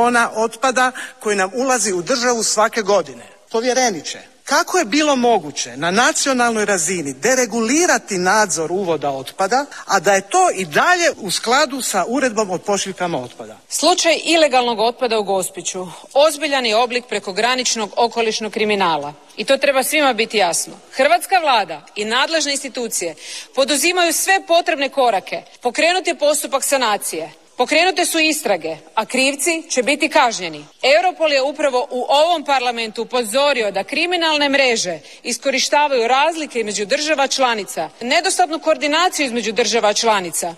tona otpada koji nam ulazi u državu svake godine. Povjereniče, kako je bilo moguće na nacionalnoj razini deregulirati nadzor uvoda otpada, a da je to i dalje u skladu sa uredbom o pošiljkama otpada? Slučaj ilegalnog otpada u Gospiću ozbiljan je oblik prekograničnog okolišnog kriminala. I to treba svima biti jasno. Hrvatska vlada i nadležne institucije poduzimaju sve potrebne korake. Pokrenut je postupak sanacije. Pokrenute su istrage, a krivci će biti kažnjeni. Europol je upravo u ovom parlamentu upozorio da kriminalne mreže iskorištavaju razlike između država članica, nedostatnu koordinaciju između država članica.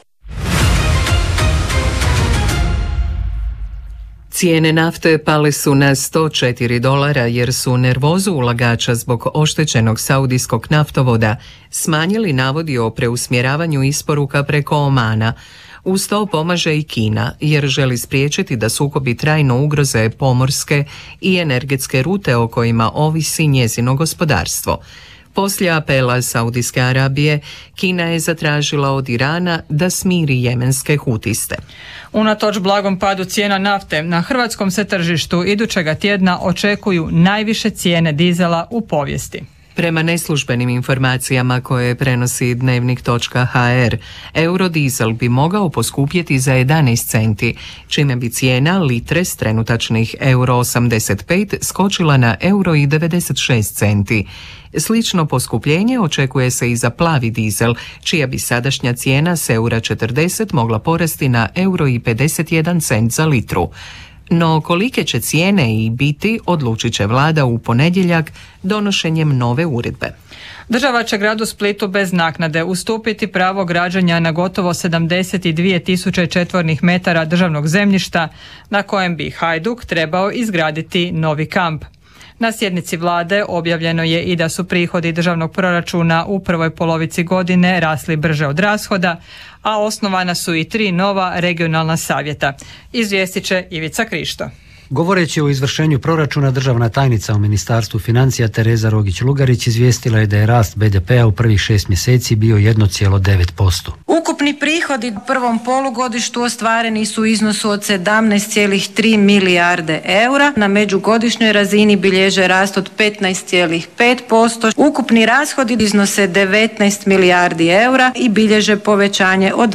Cijene nafte pale su na $104 jer su nervozu ulagača zbog oštećenog saudijskog naftovoda smanjili navodi o preusmjeravanju isporuka preko Omana. Uz to pomaže i Kina jer želi spriječiti da sukobi trajno ugroze pomorske i energetske rute o kojima ovisi njezino gospodarstvo. Poslije apela Saudijske Arabije, Kina je zatražila od Irana da smiri jemenske hutiste. Unatoč blagom padu cijena nafte, na hrvatskom se tržištu idućega tjedna očekuju najviše cijene dizela u povijesti. Prema neslužbenim informacijama koje prenosi dnevnik.hr, eurodizel bi mogao poskupjeti za 11 centi, čime bi cijena litre s trenutačnih €85 skočila na €96 centi. Slično poskupljenje očekuje se i za plavi dizel, čija bi sadašnja cijena s €40 mogla porasti na €51 cent za litru. No kolike će cijene i biti odlučit će vlada u ponedjeljak donošenjem nove uredbe. Država će gradu Splitu bez naknade ustupiti pravo građenja na gotovo 72.000 četvornih metara državnog zemljišta na kojem bi Hajduk trebao izgraditi novi kamp. Na sjednici vlade objavljeno je i da su prihodi državnog proračuna u prvoj polovici godine rasli brže od rashoda, a osnovana su i 3 nova regionalna savjeta. Izvijestit će Ivica Krišto. Govoreći o izvršenju proračuna, državna tajnica u Ministarstvu financija Tereza Rogić-Lugarić izvijestila je da je rast BDP-a u prvih 6 mjeseci bio 1,9%. Ukupni prihodi u prvom polugodištu ostvareni su u iznosu od 17,3 milijarde eura. Na međugodišnjoj razini bilježe rast od 15,5%. Ukupni rashodi iznose 19 milijardi eura i bilježe povećanje od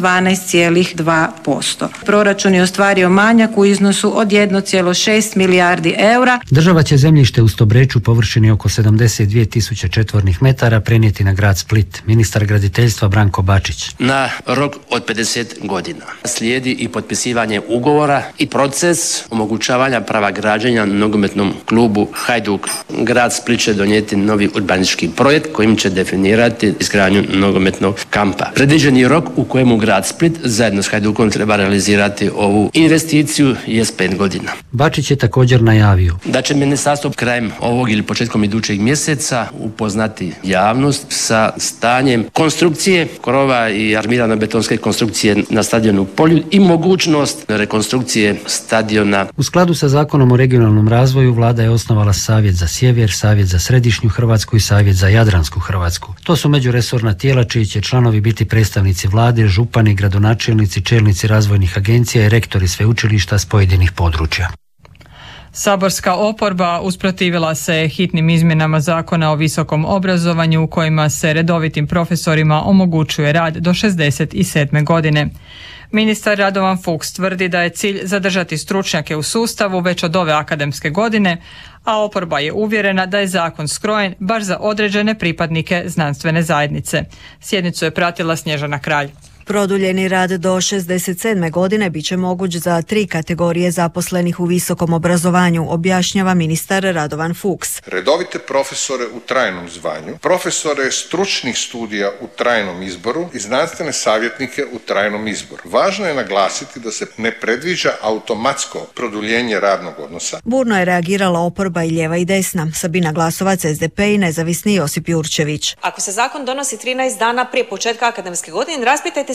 12,2%. Proračun je ostvario manjak u iznosu od 1,6 milijardi eura. Država će zemljište u Stobreču površini oko 72.000 četvornih metara prenijeti na grad Split. Ministar graditeljstva Branko Bačić. Na rok od 50 godina slijedi i potpisivanje ugovora i proces omogućavanja prava građenja nogometnom klubu Hajduk. Grad Split će donijeti novi urbanistički projekt kojim će definirati izgradnju nogometnog kampa. Predviđeni rok u kojemu grad Split zajedno s Hajdukom treba realizirati ovu investiciju je 5 godina. Bačić je također najavio da će ministarstvo krajem ovog ili početkom idućeg mjeseca upoznati javnost sa stanjem konstrukcije krova i armirano-betonske konstrukcije na stadionu Poljud i mogućnost rekonstrukcije stadiona. U skladu sa Zakonom o regionalnom razvoju vlada je osnovala Savjet za sjever, Savjet za središnju Hrvatsku i Savjet za jadransku Hrvatsku. To su međuresorna tijela čiji će članovi biti predstavnici vlade, župani, gradonačelnici, čelnici razvojnih agencija i rektori sveučilišta s pojedinih područja. Saborska oporba usprotivila se hitnim izmjenama Zakona o visokom obrazovanju u kojima se redovitim profesorima omogućuje rad do 67. godine. Ministar Radovan Fuchs tvrdi da je cilj zadržati stručnjake u sustavu već od ove akademske godine, a oporba je uvjerena da je zakon skrojen baš za određene pripadnike znanstvene zajednice. Sjednicu je pratila Snježana Kralj. Produljeni rad do 67. godine bit će moguć za 3 kategorije zaposlenih u visokom obrazovanju, objašnjava ministar Radovan Fuchs. Redovite profesore u trajnom zvanju, profesore stručnih studija u trajnom izboru i znanstvene savjetnike u trajnom izboru. Važno je naglasiti da se ne predviđa automatsko produljenje radnog odnosa. Burno je reagirala oporba i lijeva i desna. Sabina Glasovac, SDP i nezavisni Josip Jurčević. Ako se zakon donosi 13 dana prije početka akademske godine, raspitajte se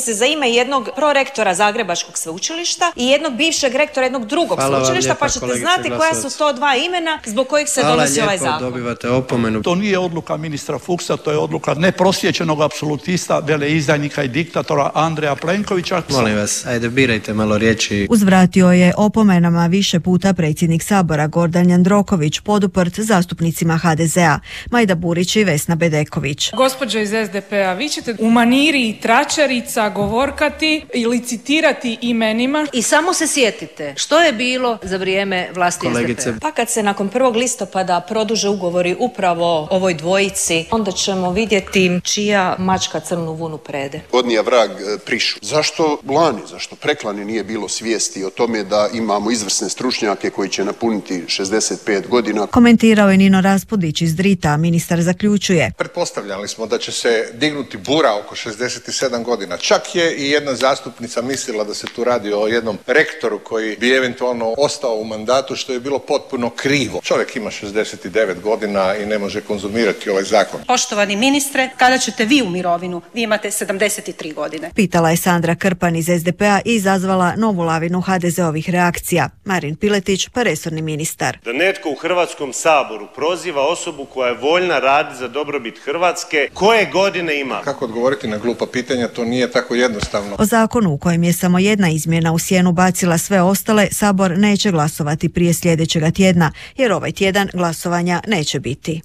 se za ime jednog prorektora Zagrebačkog sveučilišta i jednog bivšeg rektora jednog drugog sveučilišta, pa ćete znati koja su to dva imena zbog kojih se donosi ovaj zakon. Dobivate opomenu. To nije odluka ministra Fuchsa, to je odluka neprosvijećenog apsolutista, veleizdajnika i diktatora Andreja Plenkovića. Molim vas, ajde birajte malo riječi. Uzvratio je opomenama više puta predsjednik Sabora Gordan Jandroković, poduprt zastupnicima HDZ-a, Majda Burić i Vesna Bedeković. Gospođo iz SDP-a, vi ćete u maniri tračarica govorkati i licitirati imenima. I samo se sjetite što je bilo za vrijeme vlasti SDP-a. Pa kad se nakon 1. listopada produže ugovori upravo ovoj dvojici, onda ćemo vidjeti čija mačka crnu vunu prede. Podnija vrag prišu. Zašto lani, zašto preklani nije bilo svijesti o tome da imamo izvrsne stručnjake koji će napuniti 65 godina? Komentirao je Nino Raspudić iz Drita, ministar zaključuje. Pretpostavljali smo da će se dignuti bura oko 67 godina. Čak je i jedna zastupnica mislila da se tu radi o jednom rektoru koji bi eventualno ostao u mandatu, što je bilo potpuno krivo. Čovjek ima 69 godina i ne može konzumirati ovaj zakon. Poštovani ministre, kada ćete vi u mirovinu? Vi imate 73 godine. Pitala je Sandra Krpan iz SDP-a i izazvala novu lavinu HDZ-ovih reakcija. Marin Piletić, pa resorni ministar. Da netko u Hrvatskom saboru proziva osobu koja je voljna raditi za dobrobit Hrvatske, koje godine ima? Kako odgovoriti na glupa pitanja, to nije tako jednostavno. O zakonu u kojem je samo jedna izmjena u sjenu bacila sve ostale, Sabor neće glasovati prije sljedećega tjedna, jer ovaj tjedan glasovanja neće biti.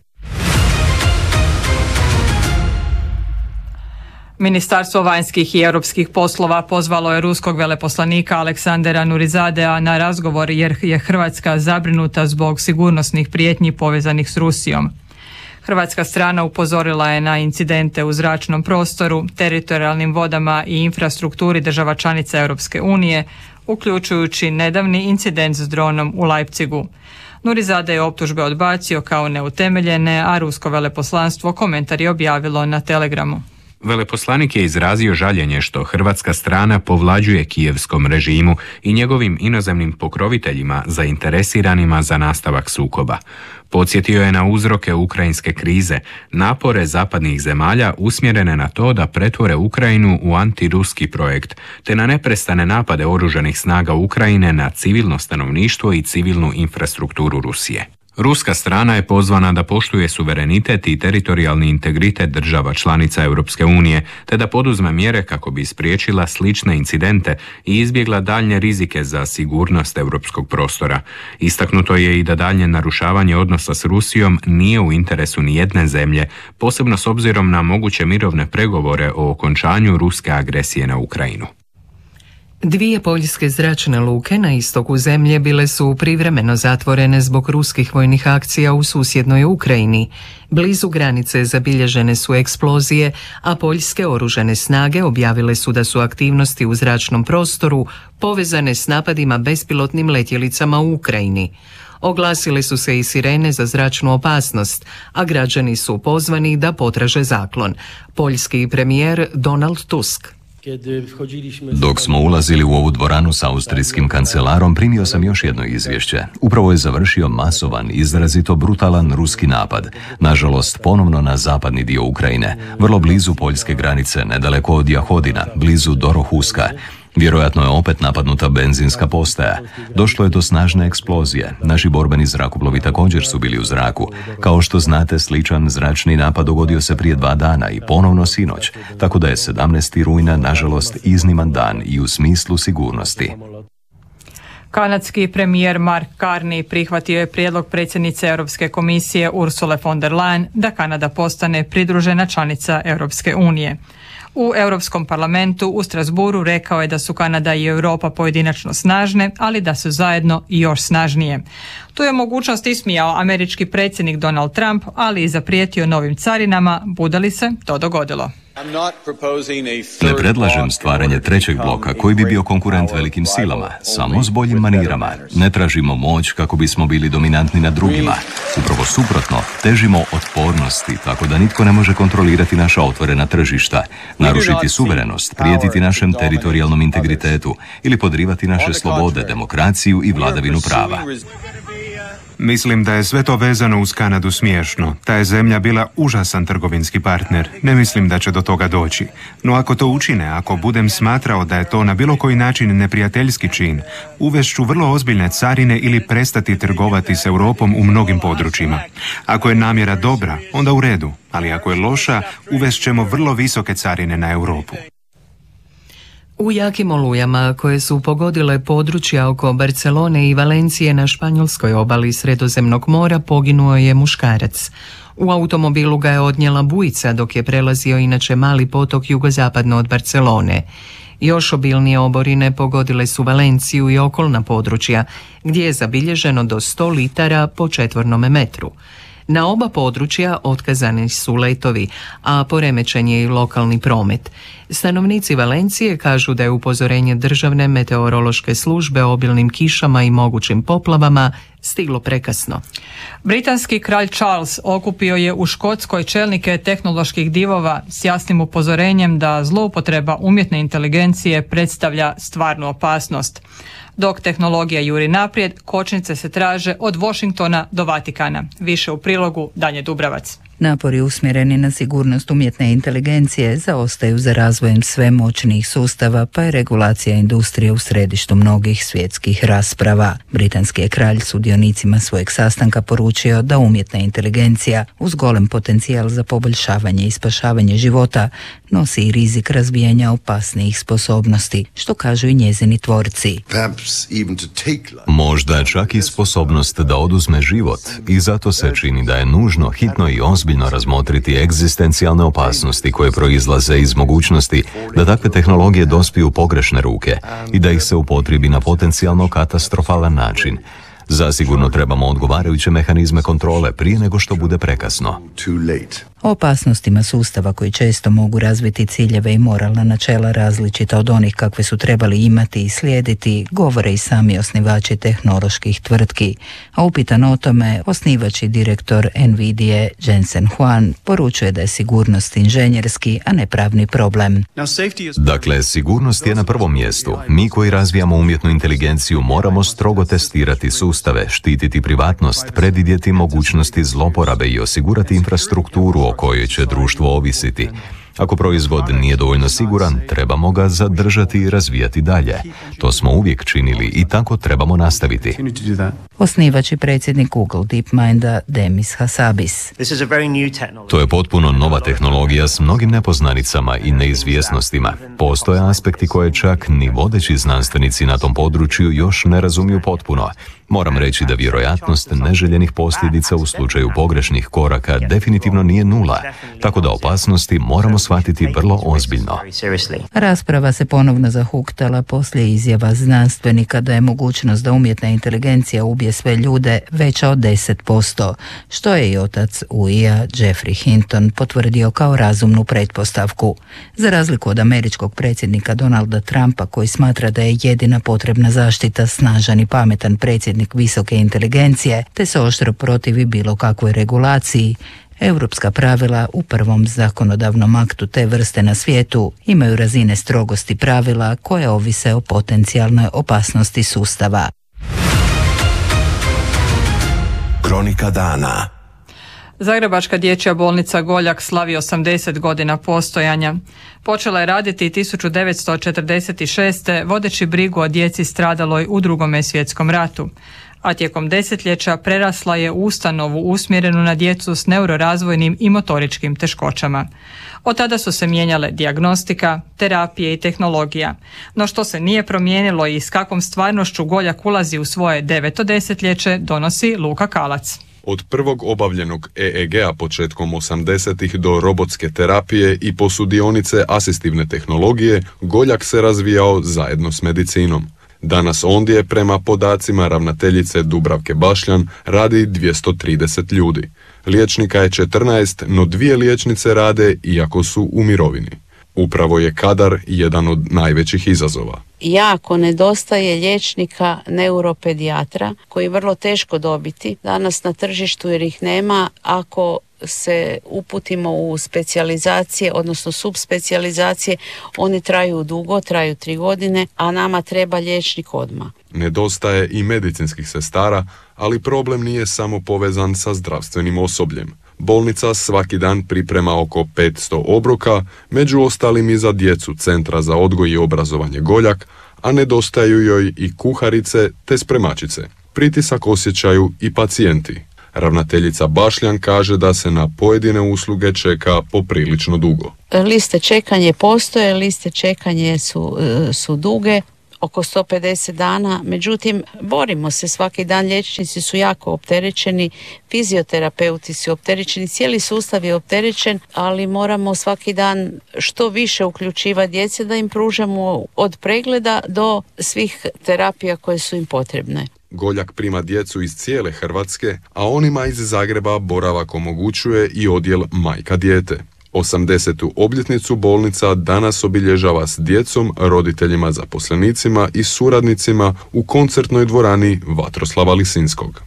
Ministarstvo vanjskih i europskih poslova pozvalo je ruskog veleposlanika Aleksandera Nurizadea na razgovor jer je Hrvatska zabrinuta zbog sigurnosnih prijetnji povezanih s Rusijom. Hrvatska strana upozorila je na incidente u zračnom prostoru, teritorijalnim vodama i infrastrukturi država članica Europske unije, uključujući nedavni incident s dronom u Leipzigu. Nurizade je optužbe odbacio kao neutemeljene, a rusko veleposlanstvo komentar je objavilo na Telegramu. Veleposlanik je izrazio žaljenje što hrvatska strana povlađuje kijevskom režimu i njegovim inozemnim pokroviteljima zainteresiranima za nastavak sukoba. Podsjetio je na uzroke ukrajinske krize, napore zapadnih zemalja usmjerene na to da pretvore Ukrajinu u antiruski projekt, te na neprestane napade oružanih snaga Ukrajine na civilno stanovništvo i civilnu infrastrukturu Rusije. Ruska strana je pozvana da poštuje suverenitet i teritorijalni integritet država članica Europske unije, te da poduzme mjere kako bi spriječila slične incidente i izbjegla daljnje rizike za sigurnost europskog prostora. Istaknuto je i da daljnje narušavanje odnosa s Rusijom nije u interesu ni jedne zemlje, posebno s obzirom na moguće mirovne pregovore o okončanju ruske agresije na Ukrajinu. Dvije poljske zračne luke na istoku zemlje bile su privremeno zatvorene zbog ruskih vojnih akcija u susjednoj Ukrajini. Blizu granice zabilježene su eksplozije, a poljske oružane snage objavile su da su aktivnosti u zračnom prostoru povezane s napadima bespilotnim letjelicama u Ukrajini. Oglasile su se i sirene za zračnu opasnost, a građani su pozvani da potraže zaklon. Poljski premijer Donald Tusk. Dok smo ulazili u ovu dvoranu s austrijskim kancelarom, primio sam još jedno izvješće. Upravo je završio masovan, izrazito brutalan ruski napad. Nažalost, ponovno na zapadni dio Ukrajine, vrlo blizu poljske granice, nedaleko od Jahodina, blizu Dorohuska. Vjerojatno je opet napadnuta benzinska postaja. Došlo je do snažne eksplozije. Naši borbeni zrakoplovi također su bili u zraku. Kao što znate, sličan zračni napad dogodio se prije 2 dana i ponovno sinoć, tako da je 17. rujna nažalost izniman dan i u smislu sigurnosti. Kanadski premijer Mark Carney prihvatio je prijedlog predsjednice Europske komisije Ursule von der Leyen da Kanada postane pridružena članica Europske unije. U Europskom parlamentu u Strasbourgu rekao je da su Kanada i Europa pojedinačno snažne, ali da su zajedno i još snažnije. Tu je mogućnost ismijao američki predsjednik Donald Trump, ali i zaprijetio novim carinama, bude li se to dogodilo. Ne predlažem stvaranje trećeg bloka koji bi bio konkurent velikim silama, samo s boljim manirama. Ne tražimo moć kako bismo bili dominantni nad drugima. Upravo suprotno, težimo otpornosti tako da nitko ne može kontrolirati naša otvorena tržišta, narušiti suverenost, prijetiti našem teritorijalnom integritetu ili podrivati naše slobode, demokraciju i vladavinu prava. Mislim da je sve to vezano uz Kanadu smiješno. Ta je zemlja bila užasan trgovinski partner. Ne mislim da će do toga toga doći. No ako to učine, ako budem smatrao da je to na bilo koji način neprijateljski čin, uvešću vrlo ozbiljne carine ili prestati trgovati s Europom u mnogim područjima. Ako je namjera dobra, onda u redu, ali ako je loša, uvešćemo vrlo visoke carine na Europu. U jakim olujama koje su pogodile područja oko Barcelone i Valencije na španjolskoj obali Sredozemnog mora poginuo je muškarac. U automobilu ga je odnijela bujica dok je prelazio inače mali potok jugozapadno od Barcelone. Još obilnije oborine pogodile su Valenciju i okolna područja, gdje je zabilježeno do 100 litara po četvornom metru. Na oba područja otkazani su letovi, a poremećen je i lokalni promet. Stanovnici Valencije kažu da je upozorenje Državne meteorološke službe o obilnim kišama i mogućim poplavama stiglo prekasno. Britanski kralj Charles okupio je u Škotskoj čelnike tehnoloških divova s jasnim upozorenjem da zloupotreba umjetne inteligencije predstavlja stvarnu opasnost. Dok tehnologija juri naprijed, kočnice se traže od Washingtona do Vatikana. Više u prilogu Danje Dubravac. Napori usmjereni na sigurnost umjetne inteligencije zaostaju za razvojem sve moćnijih sustava, pa je regulacija industrije u središtu mnogih svjetskih rasprava. Britanski je kralj sudionicima svojeg sastanka poručio da umjetna inteligencija uz golem potencijal za poboljšavanje i spašavanje života nosi i rizik razvijanja opasnijih sposobnosti, što kažu i njezini tvorci. Možda čak i sposobnost da oduzme život, i zato se čini da je nužno hitno i ozbiljno razmotriti egzistencijalne opasnosti koje proizlaze iz mogućnosti da takve tehnologije dospiju u pogrešne ruke i da ih se upotrijebi na potencijalno katastrofalan način. Zasigurno trebamo odgovarajuće mehanizme kontrole prije nego što bude prekasno. O opasnostima sustava koji često mogu razviti ciljeve i moralna načela različita od onih kakve su trebali imati i slijediti, govore i sami osnivači tehnoloških tvrtki. A upitan o tome, osnivač i direktor Nvidia Jensen Huang poručuje da je sigurnost inženjerski, a ne pravni problem. Dakle, sigurnost je na prvom mjestu. Mi koji razvijamo umjetnu inteligenciju moramo strogo testirati sustave, štititi privatnost, predvidjeti mogućnosti zloporabe i osigurati infrastrukturu o kojoj će društvo ovisiti. Ako proizvod nije dovoljno siguran, trebamo ga zadržati i razvijati dalje. To smo uvijek činili i tako trebamo nastaviti. Osnivač i predsjednik Google DeepMinda Demis Hassabis. To je potpuno nova tehnologija s mnogim nepoznanicama i neizvjesnostima. Postoje aspekti koje čak ni vodeći znanstvenici na tom području još ne razumiju potpuno. Moram reći da vjerojatnost neželjenih posljedica u slučaju pogrešnih koraka definitivno nije nula, tako da opasnosti moramo shvatiti vrlo ozbiljno. Rasprava se ponovno zahuktala poslije izjava znanstvenika da je mogućnost da umjetna inteligencija ubije sve ljude veća od 10%, što je i otac UI-a Jeffrey Hinton potvrdio kao razumnu pretpostavku. Za razliku od američkog predsjednika Donalda Trumpa, koji smatra da je jedina potrebna zaštita snažan i pametan predsjednik visoke inteligencije, te se oštro protivi bilo kakvoj regulaciji, europska pravila u prvom zakonodavnom aktu te vrste na svijetu imaju razine strogosti pravila koje ovise o potencijalnoj opasnosti sustava. Kronika dana. Zagrebačka dječja bolnica Goljak slavi 80 godina postojanja. Počela je raditi 1946. vodeći brigu o djeci stradaloj u Drugome svjetskom ratu, a tijekom desetljeća prerasla je u ustanovu usmjerenu na djecu s neurorazvojnim i motoričkim teškoćama. Od tada su se mijenjale dijagnostika, terapije i tehnologija, no što se nije promijenilo i s kakvom stvarnošću Goljak ulazi u svoje 9. desetljeće donosi Luka Kalac. Od prvog obavljenog EEG-a početkom 80-ih do robotske terapije i posudionice asistivne tehnologije, Goljak se razvijao zajedno s medicinom. Danas ondje, prema podacima ravnateljice Dubravke Bašljan, radi 230 ljudi. Liječnika je 14, no 2 liječnice rade iako su u mirovini. Upravo je kadar jedan od najvećih izazova. Jako nedostaje liječnika neuropedijatra koji je vrlo teško dobiti danas na tržištu jer ih nema. Ako se uputimo u specijalizacije, odnosno subspecijalizacije, oni traju dugo, traju 3 godine, a nama treba liječnik odmah. Nedostaje i medicinskih sestara, ali problem nije samo povezan sa zdravstvenim osobljem. Bolnica svaki dan priprema oko 500 obroka, među ostalim i za djecu Centra za odgoj i obrazovanje Goljak, a nedostaju joj i kuharice te spremačice. Pritisak osjećaju i pacijenti. Ravnateljica Bašljan kaže da se na pojedine usluge čeka poprilično dugo. Liste čekanja postoje, liste čekanja su duge, oko 150 dana, međutim borimo se svaki dan, liječnici su jako opterećeni, fizioterapeuti su opterećeni, cijeli sustav je opterećen, ali moramo svaki dan što više uključivati djece da im pružamo od pregleda do svih terapija koje su im potrebne. Goljak prima djecu iz cijele Hrvatske, a onima iz Zagreba boravak omogućuje i odjel majka dijete. 80. obljetnicu bolnica danas obilježava s djecom, roditeljima, zaposlenicima i suradnicima u koncertnoj dvorani Vatroslava Lisinskog.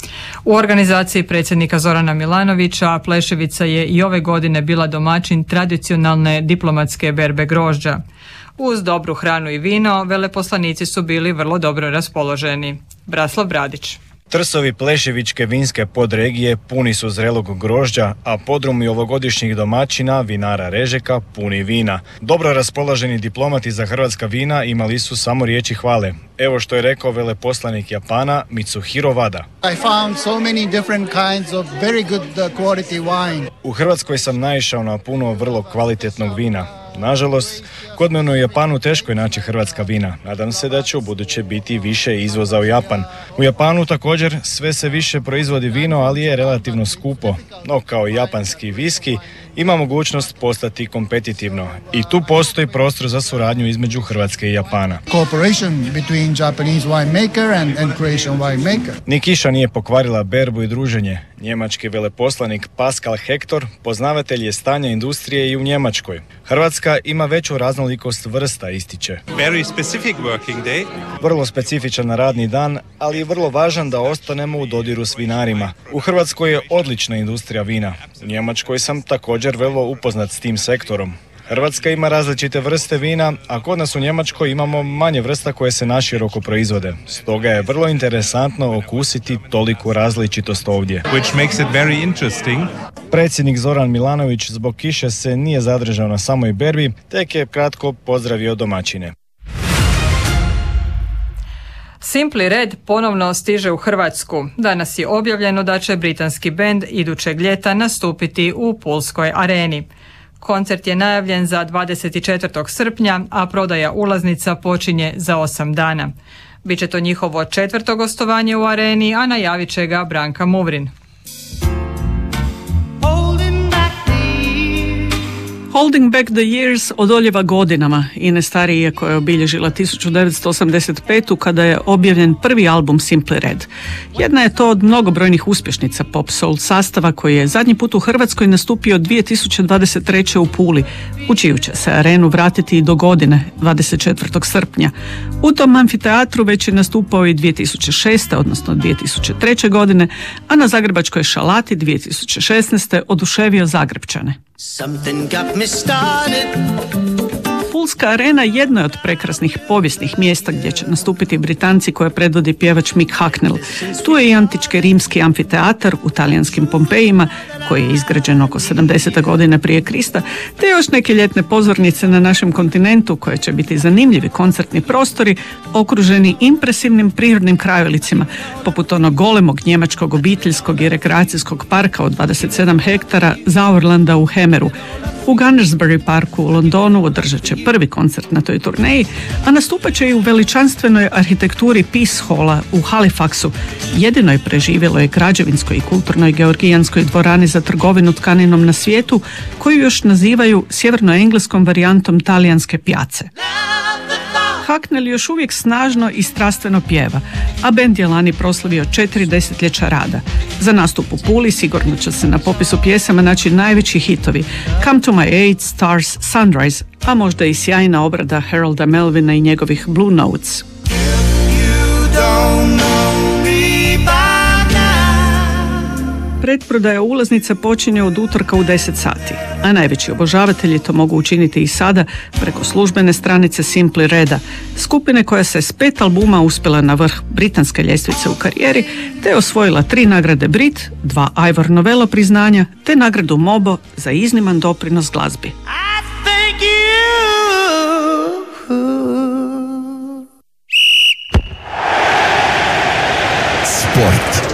U organizaciji predsjednika Zorana Milanovića Pleševica je i ove godine bila domaćin tradicionalne diplomatske berbe grožđa. Uz dobru hranu i vino, veleposlanici su bili vrlo dobro raspoloženi. Braslav Bradić. Trsovi Pleševičke vinske podregije puni su zrelog grožđa, a podrumi ovogodišnjih domaćina, vinara Režeka, puni vina. Dobro raspoloženi diplomati za hrvatska vina imali su samo riječi hvale. Evo što je rekao veleposlanik Japana Mitsuhiro Wada. I found so many different kinds of very good quality wine. U Hrvatskoj sam naišao na puno vrlo kvalitetnog vina. Nažalost, kod mene u Japanu teško je naći hrvatska vina. Nadam se da će u buduće biti više izvoza u Japan. U Japanu također sve se više proizvodi vino, ali je relativno skupo. No kao i japanski viski, ima mogućnost postati kompetitivno. I tu postoji prostor za suradnju između Hrvatske i Japana. Cooperation between Japanese winemaker and Croatian winemaker. Ni kiša nije pokvarila berbu i druženje. Njemački veleposlanik Pascal Hector poznavatelj je stanja industrije i u Njemačkoj. Hrvatska ima veću raznolikost vrsta, ističe. Very specific working day. Vrlo specifičan radni dan, ali je vrlo važan da ostanemo u dodiru s vinarima. U Hrvatskoj je odlična industrija vina. U Njemačkoj sam također vrlo upoznat s tim sektorom. Hrvatska ima različite vrste vina, a kod nas u Njemačkoj imamo manje vrsta koje se naširoko proizvode. Stoga je vrlo interesantno okusiti toliku različitost ovdje. Which makes it very interesting. Predsjednik Zoran Milanović zbog kiše se nije zadržao na samoj berbi, tek je kratko pozdravio domaćine. Simply Red ponovno stiže u Hrvatsku. Danas je objavljeno da će britanski bend idućeg ljeta nastupiti u Pulskoj areni. Koncert je najavljen za 24. srpnja, a prodaja ulaznica počinje za 8 dana. Biće to njihovo 4. gostovanje u areni, a najavit će ga Branka Muvrin. Holding Back the Years odoljeva godinama. Ines Starije koja je obilježila 1985. kada je objavljen prvi album Simply Red. Jedna je to od mnogobrojnih uspješnica pop soul sastava koji je zadnji put u Hrvatskoj nastupio 2023. u Puli, u čiju će se arenu vratiti i do godine, 24. srpnja. U tom amfiteatru već je nastupao i 2006. odnosno 2003. godine, a na zagrebačkoj Šalati 2016. oduševio Zagrepčane. Pulska arena jedno je od prekrasnih povijesnih mjesta gdje će nastupiti Britanci koje predvodi pjevač Mick Hucknall. Tu je i antički rimski amfiteatar u talijanskim Pompejima koji je izgrađen oko 70. godine prije Krista, te još neke ljetne pozornice na našem kontinentu koje će biti zanimljivi koncertni prostori okruženi impresivnim prirodnim krajolicima poput onog golemog njemačkog obiteljskog i rekreacijskog parka od 27 hektara Sauerlanda u Hemeru. U Gunnersbury parku u Londonu održat će prvi koncert na toj turneji, a nastupat će i u veličanstvenoj arhitekturi Peace Halla u Halifaxu, jedinoj preživjeloj građevinskoj i kulturnoj georgijanskoj dvorani za trgovinu tkaninom na svijetu, koju još nazivaju sjevernoengleskom varijantom talijanske pjace. Hucknall još uvijek snažno i strastveno pjeva, a bend je lani proslavio 4 desetljeća rada. Za nastup u Puli sigurno će se na popisu pjesama naći najveći hitovi Come to my aid, Stars, Sunrise, a možda i sjajna obrada Harolda Melvina i njegovih Blue Notes. Pretprodaja ulaznica počinje od utorka u 10 sati, a najveći obožavatelji to mogu učiniti i sada preko službene stranice Simply Reda, skupine koja se s 5 albuma uspjela na vrh britanske ljestvice u karijeri, te osvojila 3 nagrade Brit, 2 Ivor Novello priznanja, te nagradu Mobo za izniman doprinos glazbi. Sport.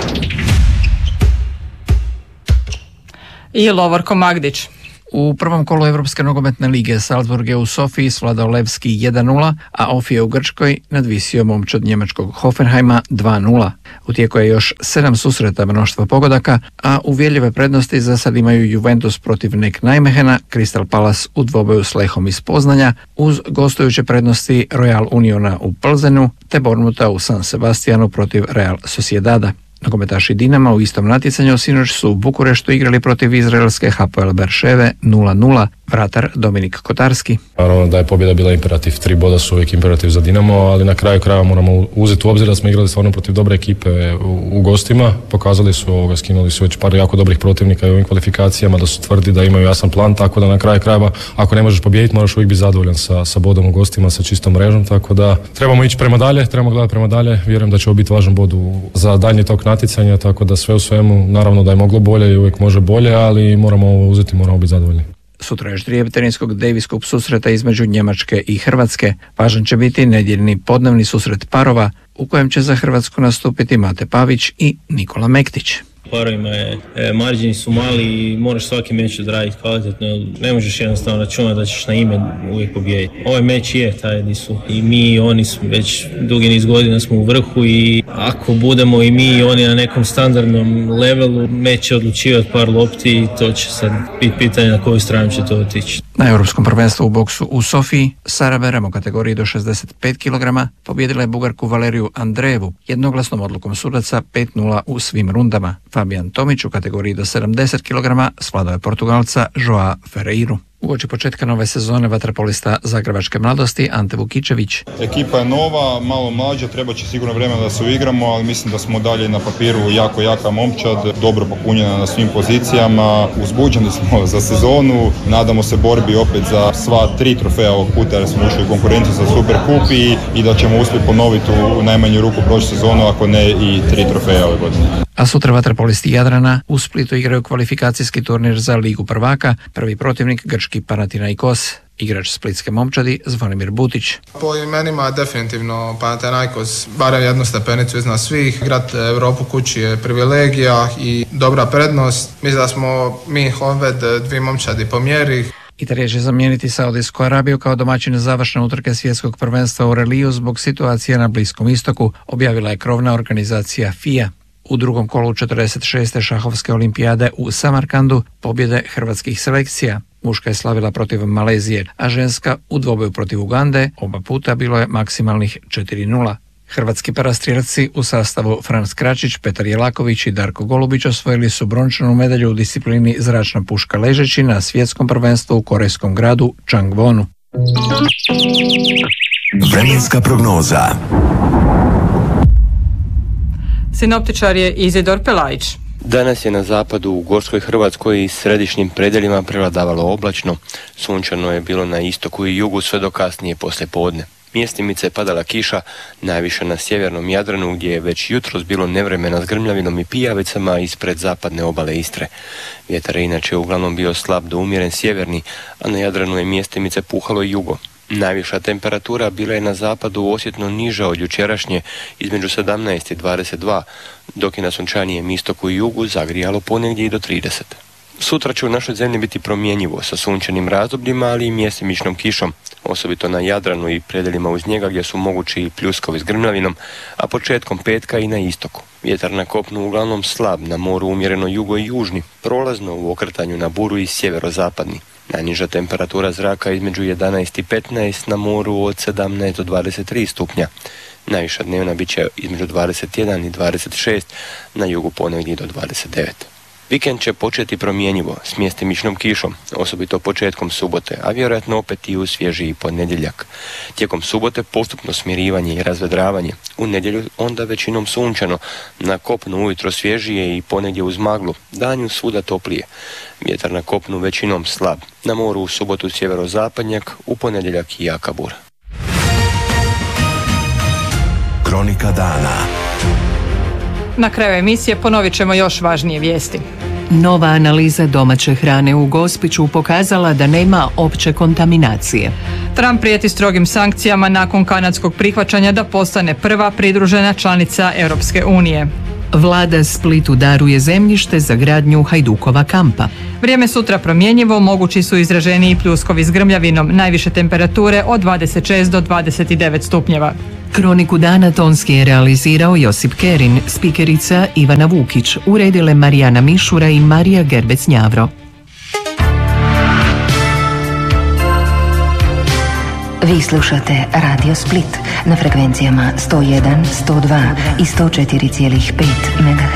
I Lovorko Magdić. U prvom kolu Europske nogometne lige Salzburg je u Sofiji svladao Levski 1-0, a Ofije u Grčkoj nadvisio momčad njemačkog Hoffenheima 2-0. U tijeku je još 7 susreta, mnoštva pogodaka, a uvjerljive prednosti za sad imaju Juventus protiv Nek Nijmehena, Crystal Palace u dvoboju s Lehom iz Poznanja, uz gostujuće prednosti Royal Uniona u Plzenu, te Bournemoutha u San Sebastianu protiv Real Sociedada. Nogometaši Dinama u istom natjecanju sinoć su u Bukureštu igrali protiv izraelske Hapoel Berševe 0-0. Vratar Dominik Kotarski. Naravno da je pobjeda bila imperativ, 3 boda su uvijek imperativ za Dinamo, ali na kraju krajeva moramo uzeti u obzir da smo igrali stvarno protiv dobre ekipe u gostima. Pokazali su skinuli su već par jako dobrih protivnika i u ovim kvalifikacijama, da su tvrdi da imaju jasan plan, tako da na kraju krajeva ako ne možeš pobijediti moraš uvijek biti zadovoljan sa bodom u gostima, sa čistom mrežom, tako da trebamo ići prema dalje, trebamo gledati prema dalje. Vjerujem da će ovo biti važan bod za daljnji tok natjecanja, tako da sve u svemu naravno da je moglo bolje i uvijek može bolje, ali moramo ovo uzeti, moramo biti zadovoljni. Sutra je ždrijeb tenisskog Davis Cup susreta između Njemačke i Hrvatske. Važan će biti nedjeljni podnevni susret parova u kojem će za Hrvatsku nastupiti Mate Pavić i Nikola Mektić. Parovima marđini su mali i moraš svaki meč odraditi kvalitetno, ne možeš jednostavno računati da ćeš na ime uvijek pobijediti. Ovaj meč je taj gdje su i mi i oni su već dugi niz godina smo u vrhu i ako budemo i mi i oni na nekom standardnom levelu, meč će odlučivati par lopti i to će sad biti pitanje na koju stranu će to otići. Na Europskom prvenstvu u boksu u Sofiji Sara Berem u kategoriji do 65 kg pobjedila je Bugarku Valeriju Andrejevu jednoglasnom odlukom sudaca 5-0 u svim rundama. Fabijan Tomić u kategoriji do 70 kg svladao je Portugalca Joa Ferreiru. Uoči početka nove sezone vaterpolista Zagrebačke mladosti Ante Vukičević. Ekipa je nova, malo mlađa, treba će sigurno vremena da se uigramo, ali mislim da smo dalje na papiru jako jaka momčad, dobro popunjena na svim pozicijama, uzbuđeni smo za sezonu, nadamo se borbi opet za sva 3 trofeja ovog puta jer smo ušli u konkurenciju za Superkup i da ćemo uspjeti ponoviti u najmanju ruku prošlu sezonu, ako ne i 3 trofeja ove godine. A sutra vaterpolisti Jadrana u Splitu igraju kvalifikacijski turnir za Ligu prvaka, prvi protivnik grčki Panathinaikos. Igrač splitske momčadi Zvonimir Butić. Po imenima definitivno Panathinaikos barem jednu stepenicu iznad svih. Igrat Europu kući je privilegija i dobra prednost. Mislim da smo mi Honved 2 momčadi po mjeri. Italija će zamijeniti Saudijsku Arabiju kao domaćin završne utrke svjetskog prvenstva u reliju zbog situacije na Bliskom istoku, objavila je krovna organizacija FIA. U drugom kolu 46. šahovske olimpijade u Samarkandu pobjede hrvatskih selekcija. Muška je slavila protiv Malezije, a ženska u dvoboju protiv Ugande, oba puta bilo je maksimalnih 4-0. Hrvatski parastrijelci u sastavu Franz Kračić, Petar Jelaković i Darko Golubić osvojili su brončanu medalju u disciplini zračna puška ležeći na svjetskom prvenstvu u korejskom gradu Changwonu. Vremenska prognoza. Sinoptičar je Izidor Pelajić. Danas je na zapadu u Gorskoj Hrvatskoj i središnjim predjelima prevladavalo oblačno. Sunčano je bilo na istoku i jugu sve do kasnije poslijepodne. Mjestimice je padala kiša, najviše na sjevernom Jadranu gdje je već jutros bilo nevremena s grmljavinom i pijavicama ispred zapadne obale Istre. Vjetar je inače uglavnom bio slab do umjeren sjeverni, a na Jadranu je mjestimice puhalo i jugo. Najviša temperatura bila je na zapadu osjetno niža od jučerašnje, između 17 i 22, dok je na sunčanijem istoku i jugu zagrijalo ponegdje i do 30. Sutra će u našoj zemlji biti promjenjivo sa sunčanim razdobljima, ali i mjestimičnom kišom, osobito na Jadranu i predjelima uz njega gdje su mogući i pljuskovi s grmljavinom, a početkom petka i na istoku. Vjetar na kopnu uglavnom slab, na moru umjereno jugo i južni, prolazno u okretanju na buru i sjeverozapadni. Najniža temperatura zraka između 11 i 15, na moru od 17 do 23 stupnja. Najviša dnevna bit će između 21 i 26, na jugu ponegdje do 29. Vikend će početi promjenjivo s mjestimičnom kišom, osobito početkom subote, a vjerojatno opet i u svježiji ponedjeljak. Tijekom subote postupno smirivanje i razvedravanje. U nedjelju onda većinom sunčano, na kopnu ujutro svježije i ponegdje uz maglu, danju svuda toplije. Vjetar na kopnu većinom slab, na moru u subotu sjeverozapadnjak, u ponedjeljak i jaka bura. Kronika dana. Na kraju emisije ponovit ćemo još važnije vijesti. Nova analiza domaće hrane u Gospiću pokazala da nema opće kontaminacije. Trump prijeti strogim sankcijama nakon kanadskog prihvaćanja da postane prva pridružena članica Europske unije. Vlada Splitu daruje zemljište za gradnju Hajdukova kampa. Vrijeme sutra promjenjivo, mogući su izraženiji pljuskovi s grmljavinom, najviše temperature od 26 do 29 stupnjeva. Kroniku dana tonski je realizirao Josip Kerin, spikerica Ivana Vukić, uredile Marijana Mišura i Marija Gerbec-Njavro. Vi slušate Radio Split na frekvencijama 101, 102 i 104,5 MHz.